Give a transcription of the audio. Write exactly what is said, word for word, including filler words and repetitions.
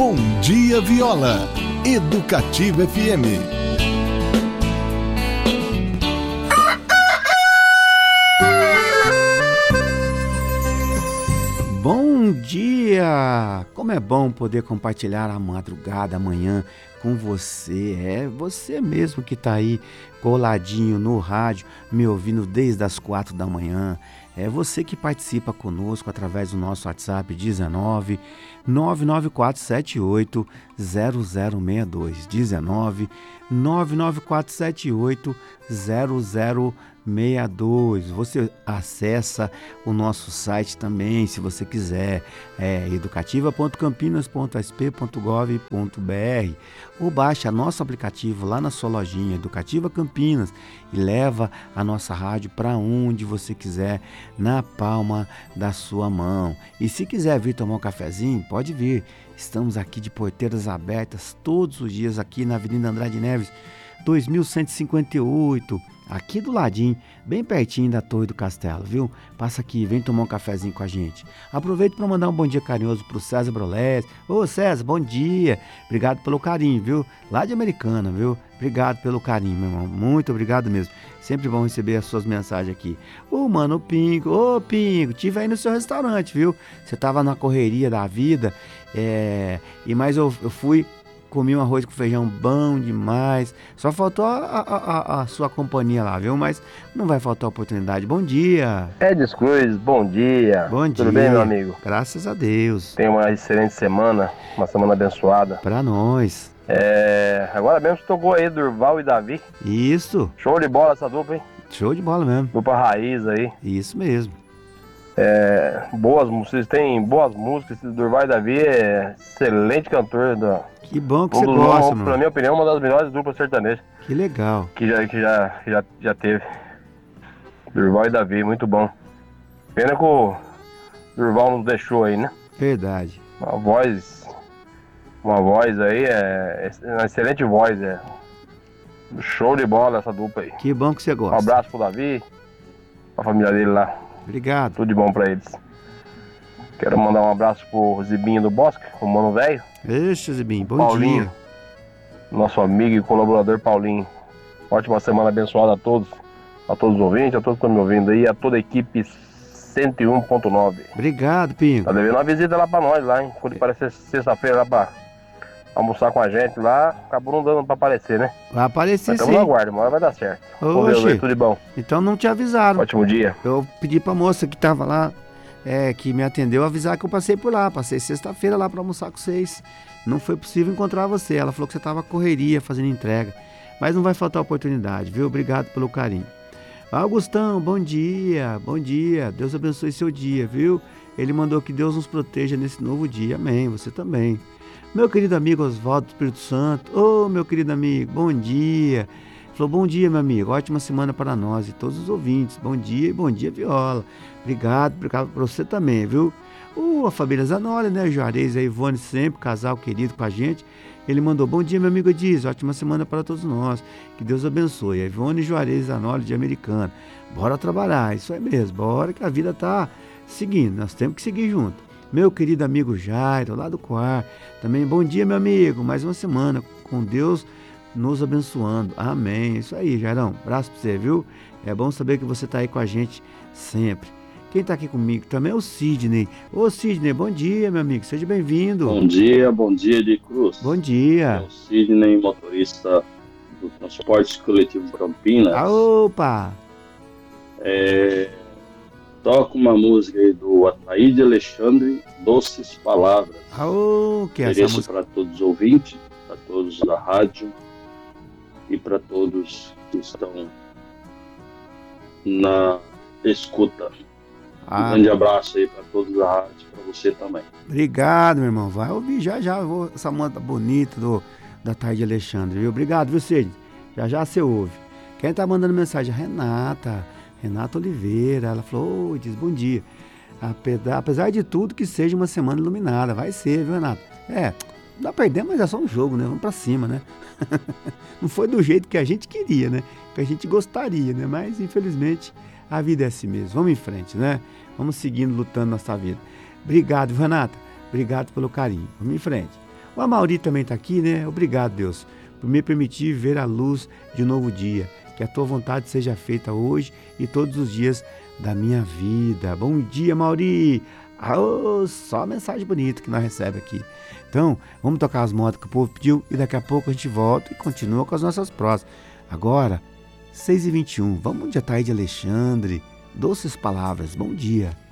Bom Dia Viola, Educativa F M. Bom dia! Como é bom poder compartilhar a madrugada, amanhã com você. É você mesmo que está aí coladinho no rádio, me ouvindo desde as quatro da manhã. É você que participa conosco através do nosso WhatsApp dezenove, nove nove quatro sete oito, zero zero seis dois. dezenove, nove nove quatro sete oito, zero zero seis dois. Você acessa o nosso site também, se você quiser, é educativa ponto campinas ponto s p ponto gov ponto b r, ou baixa nosso aplicativo lá na sua lojinha Educativa Campinas e leva a nossa rádio para onde você quiser, na palma da sua mão. E se quiser vir tomar um cafezinho, pode vir. Estamos aqui de porteiras abertas todos os dias aqui na Avenida Andrade Neves, dois mil cento e cinquenta e oito, aqui do ladinho, bem pertinho da Torre do Castelo, viu? Passa aqui, vem tomar um cafezinho com a gente. Aproveito para mandar um bom dia carinhoso pro César Brolés. Ô César, bom dia. Obrigado pelo carinho, viu? Lá de Americana, viu? Obrigado pelo carinho, meu irmão. Muito obrigado mesmo. Sempre bom receber as suas mensagens aqui. Ô, mano, o Pingo. Ô, Pingo, tive aí no seu restaurante, viu? Você tava na correria da vida, é... e mais eu, eu fui... Comi um arroz com feijão bom demais. Só faltou a, a, a, a sua companhia lá, viu? Mas não vai faltar oportunidade. Bom dia. Edis Cruz, bom dia. Bom dia. Tudo bem, meu amigo? Graças a Deus. Tenha uma excelente semana, uma semana abençoada. Pra nós. É... Agora mesmo você tocou aí Durval e Davi. Isso. Show de bola essa dupla, hein? Show de bola mesmo. Dupla raiz aí. Isso mesmo. É... Boas músicas, tem boas músicas. Esse Durval e Davi é excelente cantor da... Que bom que um você dos, gosta, uma, mano. Pra minha opinião, uma das melhores duplas sertanejas. Que legal. Que já, que já, já, já teve. Durval e Davi, muito bom. Pena que o Durval nos deixou aí, né? Verdade. Uma voz... Uma voz aí, é... Uma excelente voz, é... Show de bola essa dupla aí. Que bom que você gosta. Um abraço pro Davi, pra família dele lá. Obrigado. Tudo de bom pra eles. Quero mandar um abraço pro Zibinho do Bosque, o Mano Velho. Eixe, Zibinho, bom Paulinho, dia. Nosso amigo e colaborador Paulinho. Ótima semana abençoada a todos, a todos os ouvintes, a todos que estão me ouvindo aí, a toda a equipe cento e um ponto nove. Obrigado, Pinho. Tá devendo uma visita lá pra nós, lá, hein? Quando aparecer sexta-feira lá pra almoçar com a gente lá, acabou não dando pra aparecer, né? Vai aparecer, Mas sim. estamos na guarda, uma hora vai dar certo. Vamos ver, Oxe. tudo de bom. Então não te avisaram. Ótimo dia. Eu pedi pra moça que tava lá, é, que me atendeu, avisar que eu passei por lá. Passei sexta-feira lá pra almoçar com vocês. Não foi possível encontrar você. Ela falou que você tava correria, fazendo entrega. Mas não vai faltar oportunidade, viu? Obrigado pelo carinho. Augustão, bom dia, bom dia. Deus abençoe seu dia, viu? Ele mandou que Deus nos proteja nesse novo dia. Amém, você também. Meu querido amigo Oswaldo do Espírito Santo. Ô, meu querido amigo, bom dia. Falou, bom dia, meu amigo. Ótima semana para nós e todos os ouvintes. Bom dia e bom dia, Viola. Obrigado, obrigado para você também, viu? Uh, a família Zanoli, né? Juarez e a Ivone sempre, casal querido com a gente. Ele mandou, bom dia, meu amigo Diz, ótima semana para todos nós. Que Deus abençoe. A Ivone Juarez Zanoli de Americana. Bora trabalhar, isso aí mesmo. Bora que a vida tá seguindo, nós temos que seguir junto. Meu querido amigo Jairo, lá do Coar. Também, bom dia, meu amigo. Mais uma semana com Deus nos abençoando. Amém. Isso aí, Jairão. Abraço pra você, viu? É bom saber que você tá aí com a gente sempre. Quem tá aqui comigo também é o Sidney. Ô, Sidney, bom dia, meu amigo. Seja bem-vindo. Bom dia, bom dia de Cruz. Bom dia. É o Sidney, motorista do Transporte Coletivo Campinas. Ah, opa! É, toca uma música aí do Ataíde Alexandre, Doces Palavras. Ah, ô, que é essa Ofereço música? para todos os ouvintes, para todos da rádio e para todos que estão na escuta. Ah, Um grande abraço aí para todos da rádio, para você também. obrigado, meu irmão. Vai ouvir já já vou, essa moda bonita do, da Tarde Alexandre, viu? Obrigado, viu, Sidney? Já já você ouve. Quem tá mandando mensagem? Renata. Renata Oliveira. Ela falou, oh, diz bom dia. Apesar, apesar de tudo, que seja uma semana iluminada. Vai ser, viu, Renata? É, não dá pra perder, mas é só um jogo, né? Vamos pra cima, né? Não foi do jeito que a gente queria, né? Que a gente gostaria, né? Mas, infelizmente, a vida é assim mesmo. Vamos em frente, né? Vamos seguindo, lutando nossa vida. Obrigado, Renata. Obrigado pelo carinho. Vamos em frente. O Amauri também está aqui, né? Obrigado, Deus, por me permitir ver a luz de um novo dia. Que a tua vontade seja feita hoje e todos os dias da minha vida. Bom dia, Mauri! Oh, só mensagem bonita que nós recebemos aqui. Então, vamos tocar as modas que o povo pediu e daqui a pouco a gente volta e continua com as nossas prosas. Agora, seis e vinte e um, vamos de Ataíde Alexandre. Doces palavras, bom dia.